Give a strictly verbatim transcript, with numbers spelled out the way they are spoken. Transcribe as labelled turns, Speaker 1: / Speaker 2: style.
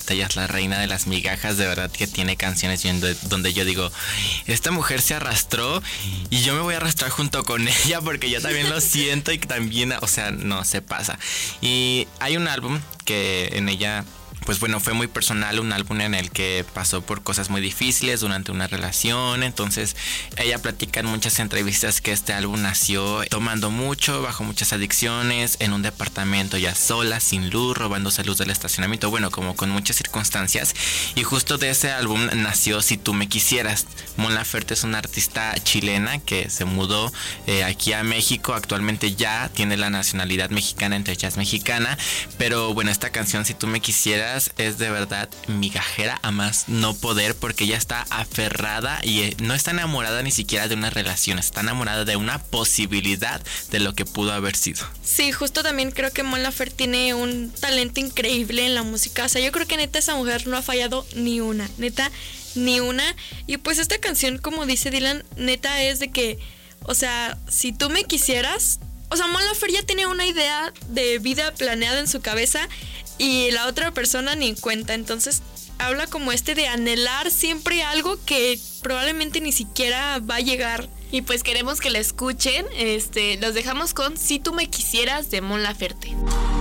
Speaker 1: bonita, ella es la reina de las migajas, de verdad que tiene canciones donde, donde yo digo, esta mujer se arrastró y yo me voy a arrastrar junto con ella porque yo también lo siento y también, o sea, no se pasa. Y hay un álbum que en ella, pues bueno, fue muy personal, un álbum en el que pasó por cosas muy difíciles durante una relación. Entonces ella platica en muchas entrevistas que este álbum nació tomando mucho, bajo muchas adicciones, en un departamento ya sola, sin luz, robándose luz del estacionamiento, bueno, como con muchas circunstancias. Y justo de ese álbum nació Si Tú Me Quisieras. Mon Laferte es una artista chilena que se mudó eh, aquí a México, actualmente ya tiene la nacionalidad mexicana, entre ellas mexicana, pero bueno, esta canción Si Tú Me Quisieras es de verdad migajera a más no poder, porque ella está aferrada y no está enamorada ni siquiera de una relación, está enamorada de una posibilidad de lo que pudo haber sido.
Speaker 2: Sí, justo también creo que Mon Laferte tiene un talento increíble en la música, o sea, yo creo que neta esa mujer no ha fallado ni una, neta, ni una. Y pues esta canción, como dice Dylan, neta es de que, o sea, si tú me quisieras, o sea, Mon Laferte ya tiene una idea de vida planeada en su cabeza y la otra persona ni en cuenta. Entonces habla como este de anhelar siempre algo que probablemente ni siquiera va a llegar.
Speaker 3: Y pues queremos que la escuchen. Este, los dejamos con Si Tú Me Quisieras de Mon Laferte.